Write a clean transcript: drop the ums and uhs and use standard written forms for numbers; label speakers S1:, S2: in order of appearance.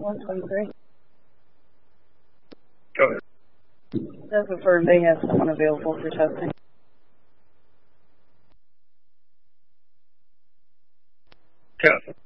S1: 123.
S2: Go ahead.
S1: Does confirm they have someone available for testing.
S2: Copy.